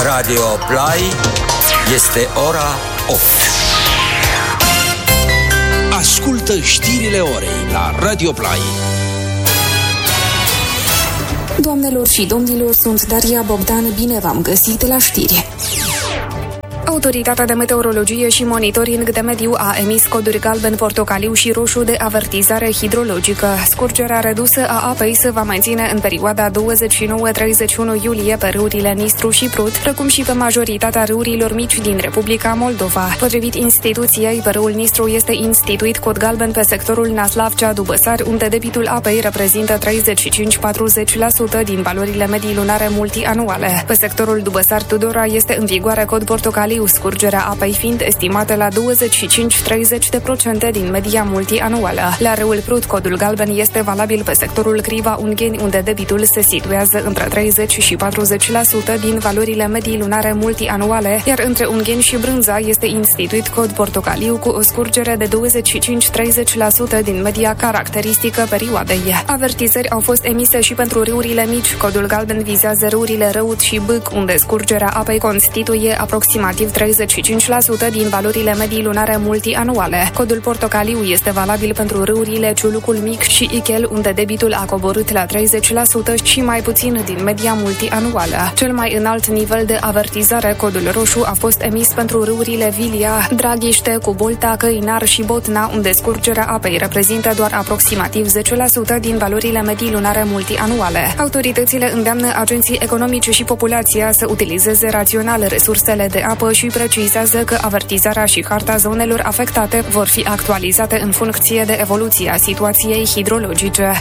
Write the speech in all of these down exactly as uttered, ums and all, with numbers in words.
Radio Play, este ora opt. Ascultă știrile orei la Radio Play. Doamnelor și domnilor, sunt Daria Bogdan, bine v-am găsit la știri. Autoritatea de Meteorologie și Monitoring de Mediu a emis coduri galben, portocaliu și roșu de avertizare hidrologică. Scurgerea redusă a apei se va menține în perioada douăzeci și nouă treizeci și unu iulie pe râurile Nistru și Prut, precum și pe majoritatea râurilor mici din Republica Moldova. Potrivit instituției, pe râul Nistru este instituit cod galben pe sectorul Naslavcea-Dubăsari, unde debitul apei reprezintă treizeci și cinci la patruzeci la sută din valorile medii lunare multianuale. Pe sectorul Dubăsari-Tudora este în vigoare cod portocaliu, scurgerea apei fiind estimată la douăzeci și cinci la treizeci la sută din media multianuală. La râul Prut, codul galben este valabil pe sectorul Criva-Ungheni, unde debitul se situează între treizeci și patruzeci la sută din valorile medii lunare multianuale, iar între Ungheni și Brânza este instituit cod portocaliu cu o scurgere de douăzeci și cinci la treizeci la sută din media caracteristică perioadei. Avertizări au fost emise și pentru râurile mici. Codul galben vizează râurile Răut și Bâc, unde scurgerea apei constituie aproximativ treizeci și cinci la sută din valorile medii lunare multianuale. Codul portocaliu este valabil pentru râurile Ciulucul Mic și Ichel, unde debitul a coborât la treizeci la sută și mai puțin din media multianuală. Cel mai înalt nivel de avertizare, codul roșu, a fost emis pentru râurile Vilia, Draghiște, Cubolta, Căinar și Botna, unde scurgerea apei reprezintă doar aproximativ zece la sută din valorile medii lunare multianuale. Autoritățile îndeamnă agenții economice și populația să utilizeze rațional resursele de apă și precizează că avertizarea și harta zonelor afectate vor fi actualizate în funcție de evoluția situației hidrologice.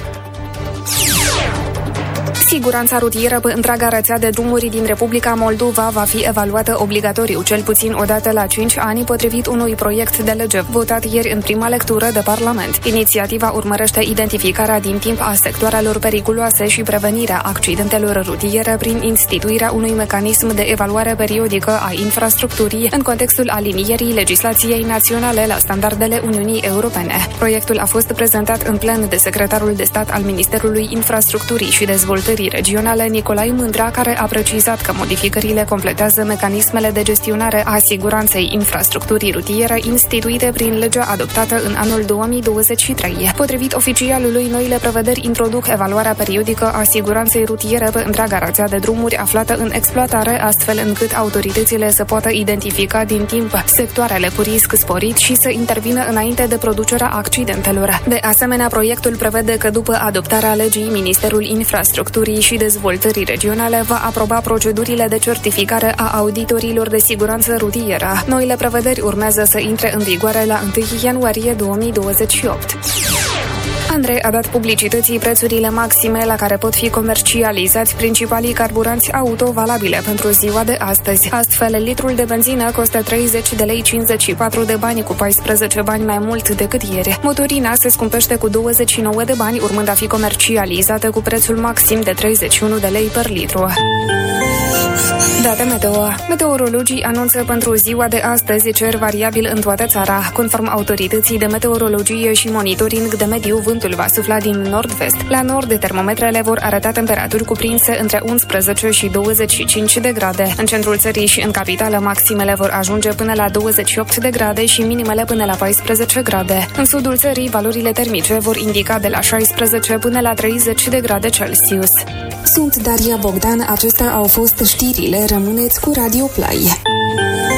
Siguranța rutieră pe întreaga rețea de drumuri din Republica Moldova va fi evaluată obligatoriu, cel puțin o dată la cinci ani, potrivit unui proiect de lege votat ieri în prima lectură de Parlament. Inițiativa urmărește identificarea din timp a sectoarelor periculoase și prevenirea accidentelor rutiere prin instituirea unui mecanism de evaluare periodică a infrastructurii în contextul alinierii legislației naționale la standardele Uniunii Europene. Proiectul a fost prezentat în plen de secretarul de stat al Ministerului Infrastructurii și Dezvoltării Regionale, Nicolae Mândra, care a precizat că modificările completează mecanismele de gestionare a siguranței infrastructurii rutiere instituite prin legea adoptată în anul două mii douăzeci și trei. Potrivit oficialului, noile prevederi introduc evaluarea periodică a siguranței rutiere pe întreaga rețea de drumuri aflată în exploatare, astfel încât autoritățile să poată identifica din timp sectoarele cu risc sporit și să intervină înainte de producerea accidentelor. De asemenea, proiectul prevede că după adoptarea legii, Ministerul Infrastructurii și Dezvoltării Regionale va aproba procedurile de certificare a auditorilor de siguranță rutieră. Noile prevederi urmează să intre în vigoare la întâi ianuarie două mii douăzeci și opt. Andrei a dat publicității prețurile maxime la care pot fi comercializați principalii carburanți auto valabile pentru ziua de astăzi. Astfel, litrul de benzină costă treizeci de lei cincizeci și patru de bani, cu paisprezece bani mai mult decât ieri. Motorina se scumpește cu douăzeci și nouă de bani, urmând a fi comercializată cu prețul maxim de treizeci și unu de lei per litru. Date meteo. Meteorologii anunță pentru ziua de astăzi cer variabil în toată țara. Conform autorității de meteorologie și monitoring de mediu, vântul va sufla din nord-vest. La nord, termometrele vor arăta temperaturi cuprinse între unsprezece și douăzeci și cinci de grade. În centrul țării și în capitală, maximele vor ajunge până la douăzeci și opt de grade și minimele până la paisprezece grade. În sudul țării, valorile termice vor indica de la șaisprezece până la treizeci de grade Celsius. Sunt Daria Bogdan, acestea au fost știrile. Rămâneți cu Radio Play.